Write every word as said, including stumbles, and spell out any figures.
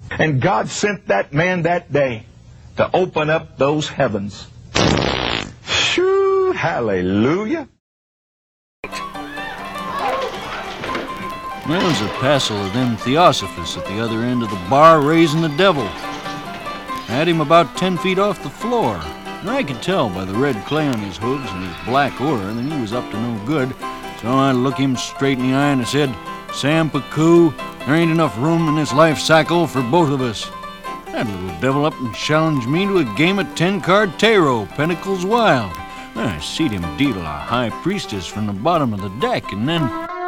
And God sent that man that day to open up those heavens. Shoo, hallelujah. Well, there's a passel of them Theosophists at the other end of the bar raising the devil. Had him about ten feet off the floor, and I could tell by the red clay on his hooves and his black aura that he was up to no good. So I looked him straight in the eye and I said, "Sam Pacoo, there ain't enough room in this life cycle for both of us." That little devil up and challenged me to a game of ten-card tarot, Pentacles Wild. I seed him deal a high priestess from the bottom of the deck, and then...